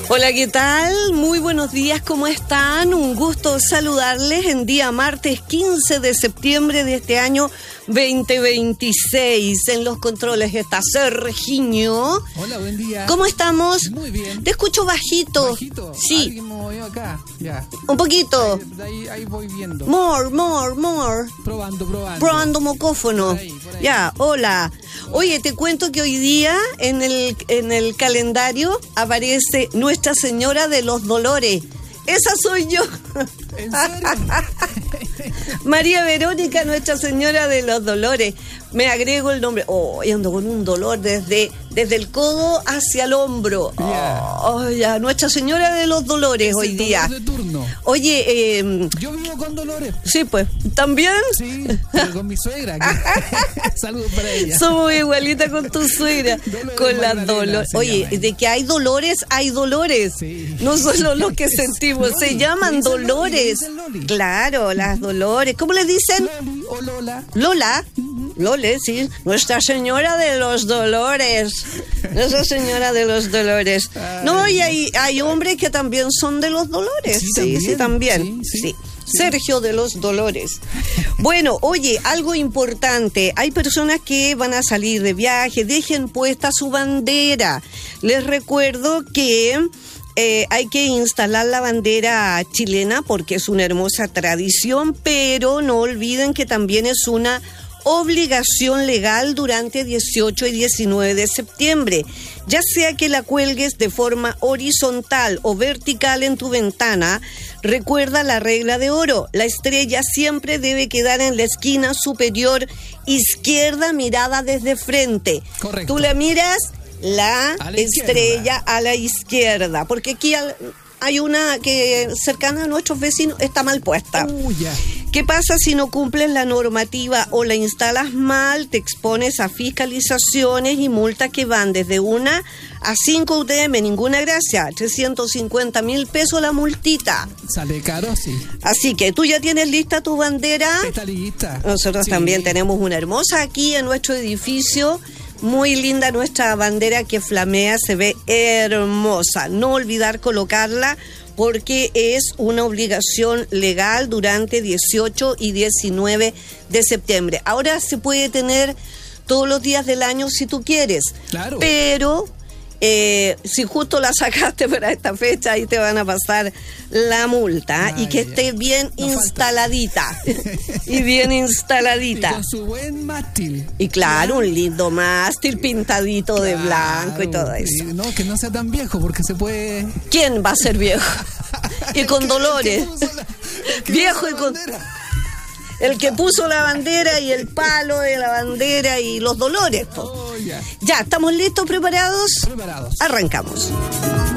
Hola, ¿qué tal? Muy buenos días, ¿cómo están? Un gusto saludarles en día martes 15 de septiembre de este año 2026. En los controles está Sergiño. Hola, buen día. ¿Cómo estamos? Muy bien. Te escucho bajito. ¿Bajito? Sí. Alguien me movió acá, ya. Un poquito. Ahí voy viendo. More. Probando. Mocófono. Por ahí. Ya, hola. Oye, te cuento que hoy día en el calendario aparece Nuestra Señora de los Dolores. Esa soy yo. ¿En serio? María Verónica, Nuestra Señora de los Dolores. Me agrego el nombre. Oh, ando con un dolor desde el codo hacia el hombro. Oh, ya, Nuestra Señora de los Dolores hoy día. De turno. Oye, Yo vivo con Dolores. sí, pues, ¿también? Sí, pero con mi suegra. Saludos para ella. Somos igualitas con tu suegra, Dolores con las Magdalena Dolores. se Oye, llama. de que hay dolores, hay dolores. Sí. No solo los que sentimos, Loli. se llaman Le dicen dolores. Loli, le dicen Loli. Claro, las Dolores. ¿Cómo le dicen? Loli o Lola. Lola. Lole, sí. Nuestra Señora de los Dolores. Nuestra Señora de los Dolores. No, y hay hombres que también son de los Dolores. Sí, también. Sí. Sergio de los Dolores. Bueno, oye, algo importante. Hay personas que van a salir de viaje, dejen puesta su bandera. Les recuerdo que hay que instalar la bandera chilena porque es una hermosa tradición, pero no olviden que también es una obligación legal durante 18 y 19 de septiembre, ya sea que la cuelgues de forma horizontal o vertical en tu ventana. Recuerda la regla de oro: la estrella siempre debe quedar en la esquina superior izquierda, mirada desde frente. Correcto. Tú la miras, la A la estrella a la izquierda, porque aquí hay una que cercana a nuestros vecinos está mal puesta. Ya. ¿Qué pasa si no cumples la normativa o la instalas mal? Te expones a fiscalizaciones y multas que van desde 1 a 5 UTM, ninguna gracia, 350,000 pesos la multita. Sale caro, sí. Así que tú ya tienes lista tu bandera. Está lista. Nosotros Sí. también tenemos una hermosa aquí en nuestro edificio. Muy linda nuestra bandera que flamea, se ve hermosa. No olvidar colocarla porque es una obligación legal durante 18 y 19 de septiembre. Ahora se puede tener todos los días del año si tú quieres. Claro. Pero si justo la sacaste para esta fecha, ahí te van a pasar la multa. Y que esté bien instaladita. Y bien instaladita. Y con su buen mástil. Y claro, un lindo mástil pintadito de Claro. blanco y todo eso. No, que no sea tan viejo porque se puede... ¿Quién va a ser viejo? Y con dolores. Viejo y con... El que puso la bandera y el palo de la bandera y los dolores. Po. Oh, ya. Ya, ¿estamos listos, preparados? Preparados. Arrancamos.